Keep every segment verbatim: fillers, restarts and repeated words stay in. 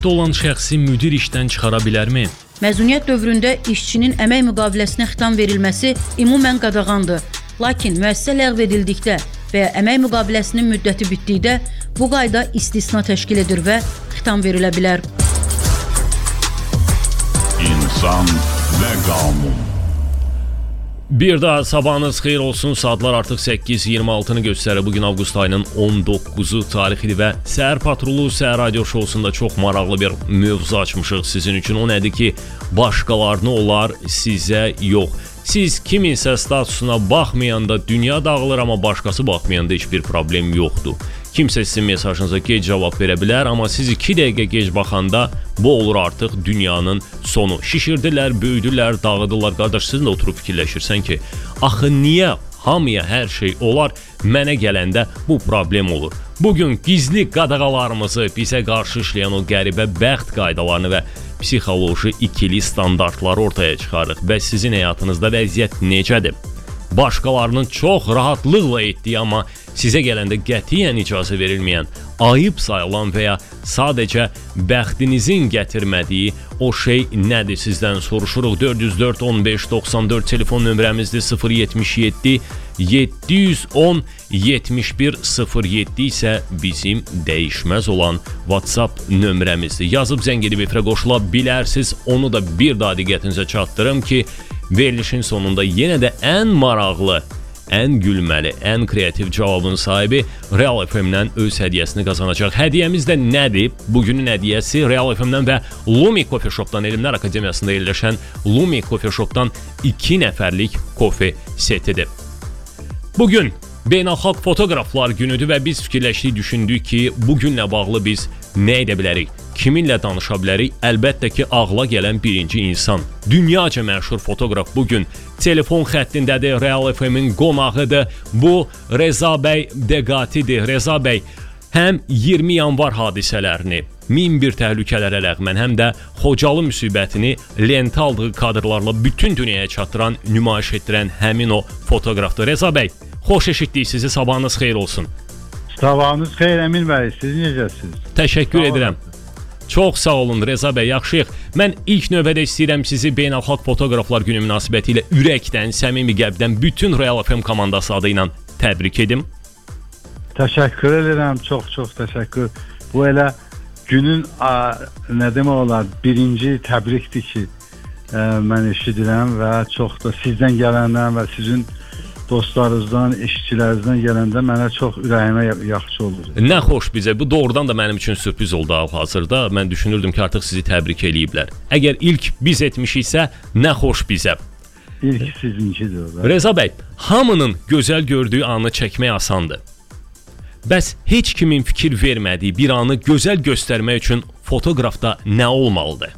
olan şəxsi müdir işdən çıxara bilərmi? Məzuniyyət dövründə işçinin əmək müqaviləsinə xitam verilməsi ümumən qadağandır. Lakin müəssisə ləğv edildikdə və ya əmək müqaviləsinin müddəti bitdikdə bu qayda istisna təşkil edir və xitam verilə bilər. İnsan və qanun. Bir daha sabahınız xeyir olsun. Saatlar artıq səkkiz iyirmi altını göstərir. Bugün avqust ayının on doqquzu tarixidir və Səhər Patrulu Səhər Radio şousunda çox maraqlı bir mövzu açmışıq sizin üçün. O nədir ki, başqalarına olar, sizə yox. Siz kiminsə statusuna baxmayanda dünya dağılır, amma başqası baxmayanda heç bir problem yoxdur. Kimsə sizin mesajınıza gec cavab verə bilər, amma siz iki dəqiqə gec baxanda bu olur artıq dünyanın sonu. Şişirdilər, böyüdülər, dağıdırlar. Qardaş, siz də oturub fikirləşirsən ki, axı niyə hamıya hər şey olar, mənə gələndə bu problem olur. Bugün gizli qadağalarımızı, bizə qarşı işləyən o qəribə bəxt qaydalarını və psixoloji ikili standartları ortaya çıxarıq. Bəs sizin həyatınızda vəziyyət necədir? Başqalarının çox rahatlıqla etdiyi, amma sizə gələndə qətiyyən icazə verilməyən, ayıb sayılan və ya sadəcə bəxtinizin gətirmədiyi o şey nədir sizdən soruşuruq. dörd yüz dörd on beş doxsan dörd telefon nömrəmizdir. sıfır yetmiş yeddi yeddi yüz on yetmiş bir sıfır yeddi isə bizim dəyişməz olan WhatsApp nömrəmizdir. Yazıb zəng edib efirə qoşula bilərsiniz. Onu da bir daha diqqətinizə çatdırım ki, verilişin sonunda yenə də ən maraqlı, ən gülməli, ən kreativ cavabın sahibi Real F M-dən öz hədiyyəsini qazanacaq. Hədiyyəmiz də nədir? Bugünün hədiyyəsi Real F M-dən və Lumi Coffee Shop-dan, Elmlər Akademiyasında yerləşən Lumi Coffee Shop-dan iki nəfərlik kofe setidir. Bugün Beynəlxalq Fotoqraflar günüdür və biz fikirləşdik, düşündük ki, bugünlə bağlı biz nə edə bilərik? Kiminlə danışa bilərik? Əlbəttə ki, ağla gələn birinci insan. Dünyaca məşhur fotoqraf bugün telefon xəttindədir, Real F M-in qonağıdır. Bu Reza bəy Deqatidir. Reza bəy həm iyirmi yanvar hadisələrini, min bir təhlükələrə rəğmən, həm də Xocalı müsibətini lentə aldığı kadrlarla bütün dünyaya çatdıran, nümayiş etdirən həmin o fotoqrafdır. Reza bəy, xoş eşitdik sizi, sabahınız xeyir olsun. Sabahınız xeyir Əmin bəy, siz necəsiniz? Təşəkkür edirəm. Çox sağ olun Reza bəy, yaxşıyıq. Mən ilk növbədə istəyirəm sizi Beynəlxalq Fotoqraflar günü münasibəti ilə ürəkdən, səmimi qəlbdən bütün Real F M komandası adı ilə təbrik edim. Təşəkkür edirəm, çox-çox təşəkkür. Bu elə günün a, nə demək olar, birinci təbrikdir ki, ə, mən eşidirəm və çox da sizdən gələndən və sizin dostlarınızdan, işçilərinizdən gələndə mənə çox ürəyimə yaxşı olur. Nə xoş bizə. Bu doğrudan da mənim üçün sürpriz oldu hal-hazırda. Mən düşünürdüm ki, artıq sizi təbrik eləyiblər. Əgər ilk biz etmişiksə, nə xoş bizə. İlk sizinkidir. Reza bəy, hamının gözəl gördüyü anı çəkmək asandır. Bəs heç kimin fikir vermədiyi bir anı gözəl göstərmək üçün fotoqrafda nə olmalıdır?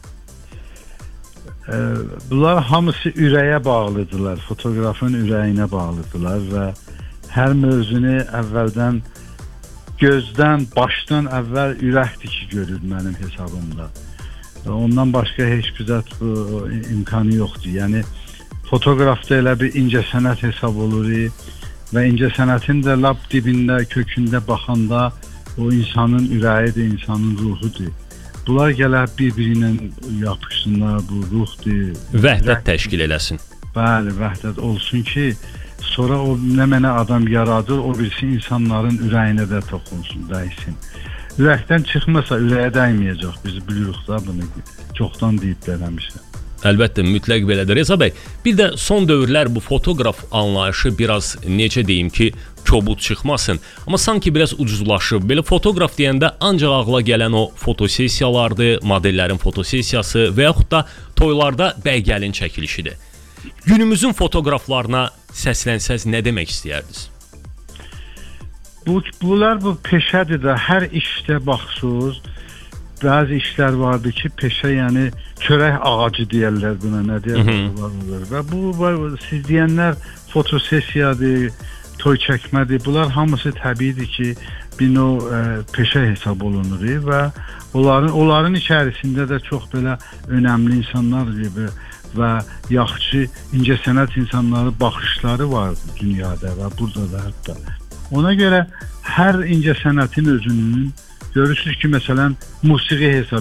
Bunlar hamısı ürəyə bağlıdırlar, fotoqrafın ürəyinə bağlıdırlar və hər mövzunu əvvəldən, gözdən, başdan əvvəl ürəkdir ki, görür mənim hesabımda. Ondan başqa heç bir zət bu imkanı yoxdur. Yəni, fotoqrafda elə bir incəsənət hesab olur və incəsənətin də lap dibində, kökündə baxanda o insanın ürəyidir, insanın ruhudur. Bunlar gələr bir-birinə yapışsınlar, bu ruhdur. Vəhdət təşkil eləsin. Bəli, vəhdət olsun ki, sonra o nə mənə adam yaradır, o birisi insanların ürəyinə də toxunsun, dəysin. Ürəkdən çıxmasa ürəyə dəyməyəcək, biz bilirik da bunu, çoxdan deyib eləmişəm. Əlbəttə, mütləq belədir. Reza bəy, bir də son dövrlər bu fotoqraf anlayışı biraz, necə deyim ki, kobud çıxmasın, amma sanki biraz ucuzlaşıb. Belə fotoqraf deyəndə ancaq ağla gələn o fotosessiyalardır, modellərin fotosessiyası və yaxud da toylarda bəy-gəlin çəkilişidir. Günümüzün fotoqraflarına səslənsəz nə demək istəyərdiniz? Bu, bunlar bu peşədir də, hər işdə baxsınız. Bəzi işlər vardır ki, peşə, yəni çörək ağacı deyərlər buna, nə deyərlər. Və bu, siz deyənlər fotosessiyadır, toy çəkmədir. Bunlar hamısı təbiidir ki, bir növ e, peşə hesab olunur və onların, onların içərisində də çox belə önəmli insanlar gibi və yaxşı, incəsənət insanları, baxışları var dünyada və burada da hətta. Ona görə hər incəsənətin özünün Görürsüz ki, məsələn, musiqi hesab